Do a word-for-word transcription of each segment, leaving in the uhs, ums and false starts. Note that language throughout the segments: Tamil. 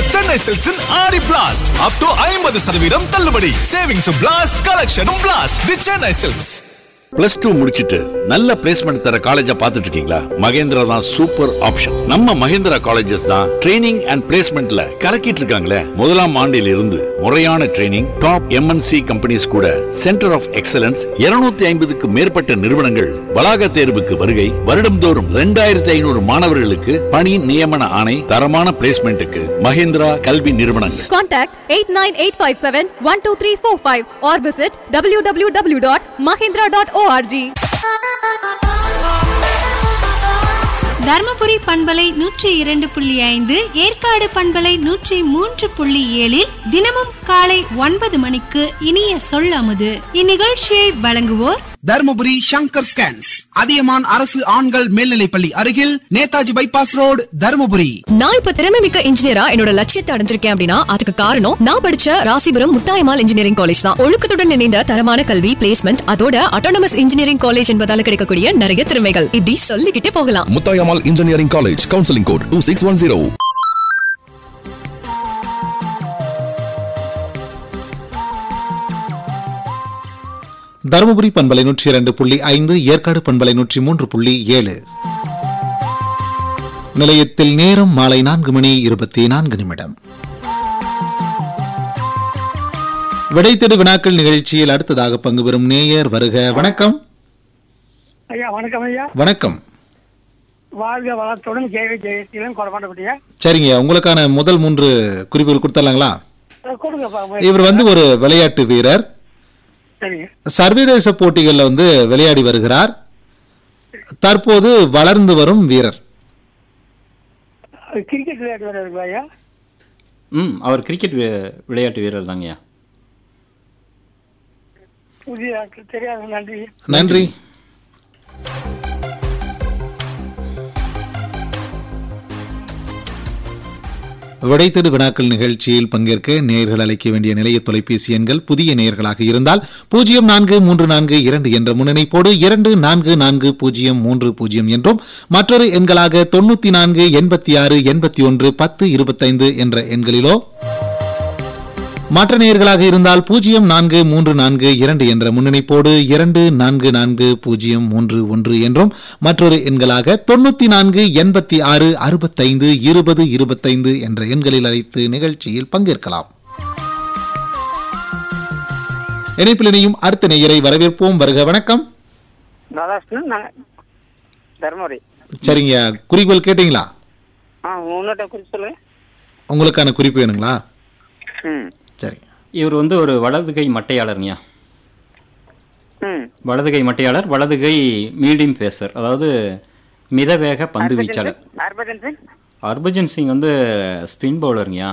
Chennai Silks in Aadi Blast. Up to ஐம்பது சதவீதம் தள்ளுபடி. Savings blast, collection blast. The Chennai Silks. Plus two முடிச்சிட்டு நல்ல பிளேஸ்மெண்ட் தர காலேஜா பாத்துட்டு இருக்கீங்களா? மகேந்திரா தான் சூப்பர் ஆப்ஷன். நம்ம மகேந்திரா காலேஜஸ் தான் ட்ரைனிங் அண்ட் பிளேஸ்மெண்ட்ல கலக்கிட்டு இருக்காங்களே. முதலாம் ஆண்டில் இருந்து முறையான ட்ரைனிங், டாப் எம்என்சி கம்பெனிஸ் கூட சென்டர் ஆஃப் எக்ஸலன்ஸ் இருநூத்தி ஐம்பதுக்கு மேற்பட்ட நிறுவனங்கள் வளாக தேர்வுக்கு வருகை. வருடம்தோறும் இரண்டாயிரத்தி ஐநூறு மாணவர்களுக்கு பணி நியமன ஆணை. தரமான பிளேஸ்மெண்ட்டுக்கு மகேந்திரா கல்வி நிறுவனங்கள். Contact eight nine eight five seven one two three four five or visit w w w dot mahindra dot org. Dharmapuri பண்பலை நூற்றி இரண்டு புள்ளி ஐந்து, ஏற்காடு பண்பலை நூற்றி மூன்று புள்ளி ஏழில் தினமும் காலை ஒன்பது மணிக்கு இனிய சொல்லாமது. இந்நிகழ்ச்சியை வழங்குவோர் தர்மபுரி சங்கர் ஸ்கேன்ஸ், அதியமான் அரசு ஆண்கள் மேல்நிலைப்பள்ளி அருகில், நேதாஜி பைபாஸ் ரோடு, தர்மபுரி. நான் இப்ப திறமை மிக்க இன்ஜினியரா என்னோட லட்சியத்தை அடைஞ்சிருக்கேன் அப்படின்னா அதுக்கு காரணம் நான் படிச்ச ராசிபுரம் முத்தாயம்மாள் இன்ஜினியரிங் காலேஜ் தான். ஒழுக்கத்துடன் இணைந்த தரமான கல்வி, பிளேஸ்மெண்ட், அதோட அட்டானமஸ் இன்ஜினியரிங் காலேஜ் என்பதால கிடைக்கக்கூடிய நிறைய திறமைகள் இப்படி சொல்லிக்கிட்டே போகலாம். Muthayammal engineering college, counselling code two six one zero. Dharmapuri பண்பலை நூற்றி இரண்டு புள்ளி ஐந்து, ஏற்காடு பண்பலை நூற்றி மூன்று புள்ளி ஏழு. நிலையத்தில் நேரம் மாலை நான்கு மணி இருபத்தி நான்கு நிமிடம். விடைத்தெடு வினாக்கள் நிகழ்ச்சியில் அடுத்ததாக பங்கு பெறும் நேயர் வருக. வணக்கம் ஐயா. வணக்கம் ஐயா. வணக்கம். வாழ்க வளத்துடன் கேவி ஜெயசீலன் கொடமாட்டப்பட்டியா. சரிங்க, உங்களுக்கான முதல் மூன்று குறிப்புகள் கொடுத்துடலாங்களா? கொடுங்கப்பா. இவர் வந்து ஒரு விளையாட்டு வீரர். சர்வதேச போட்டிகளில் வந்து விளையாடி வருகிறார். தற்போது வளர்ந்து வரும் வீரர். கிரிக்கெட் விளையாட்டு வீரர். ம் அவர் கிரிக்கெட் விளையாட்டு வீரர் தாங்கய்யா. புதிய தெரியாது. நன்றி. நன்றி. விடைத்தெடு வினாக்கள் நிகழ்ச்சியில் பங்கேற்க நேயர்கள் அழைக்க வேண்டிய நிலைய தொலைபேசி எண்கள் புதிய நேயர்களாக இருந்தால் பூஜ்ஜியம் நான்கு மூன்று நான்கு இரண்டு என்ற முன்னணிப்போடு இரண்டு நான்கு நான்கு பூஜ்ஜியம் மூன்று பூஜ்ஜியம் என்றும், மற்றொரு எண்களாக தொண்ணூத்தி நான்கு எண்பத்தி ஆறு எண்பத்தி ஒன்று பத்து இருபத்தைந்து என்ற எண்களிலோ, மற்ற நேயர்களாக இருந்தால் பூஜ்ஜியம் நான்கு மூன்று நான்கு இரண்டு என்ற முன்னணிப்போடு இரண்டு நான்கு நான்கு பூஜ்ஜியம் மூன்று ஒன்று என்றும், மற்றொரு எண்களாக தொண்ணூத்தி நான்கு எண்பத்தி ஆறு அறுபத்தைந்து இருபது இருபத்தைந்து என்ற எண்களில் அழைத்து நிகழ்ச்சியில் பங்கேற்கலாம். இணைப்பில் இணையும் அடுத்த நேயரை வரவேற்போம். வருக. வணக்கம். சரிங்க, குறிப்புகள் கேட்டீங்களா? உங்களுக்கான குறிப்பு வேணுங்களா? சரி. இவர் வந்து ஒரு வலதுகை மட்டையாளர்ங்கய்யா. வலதுகை மட்டையாளர், வலதுகை மீடியம் பேசர், அதாவது மிதவேக பந்து வீச்சாளர். ஹர்பஜன் சிங் வந்து ஸ்பின் பவுலருங்கய்யா.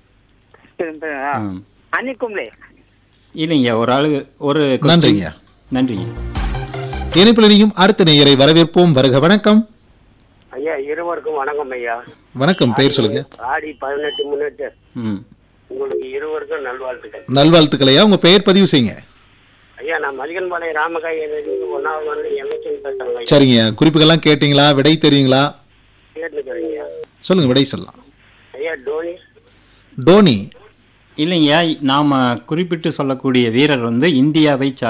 இல்லைங்கய்யா, ஒரு ஆளு ஒரு. நன்றிங்க. நன்றி. இணைப்பிலையும் அடுத்த நேயரை வரவேற்போம். வருக. வணக்கம் ஐயா. இருவருக்கும் வணக்கம் ஐயா. வணக்கம். பெயர் சொல்லுங்க. ஆடி பதினெட்டு முன்னெட்டு உங்களுக்கு இருவருக்கும் நல்வாழ்த்துக்கள். நல்வாழ்த்துக்களையா, உங்க பெயர் பதிவு செய்யுங்க. ஐயா, நான் மதிகன்பாளைய ராமகாய் ஒன்னாவது வந்து எலெக்ஷன் பேசுறேன். சரிங்க, குறிப்புகள்லாம் கேட்டீங்களா? விடை தெரியுங்களா? கேட்டுக்கிறீங்க. சொல்லுங்க, விடை சொல்லலாம். ஐயா, டோனி. டோனி இல்லைங்கய்யா, நாம குறிப்பிட்டு சொல்லக்கூடிய வீரர் வந்து இந்தியாவை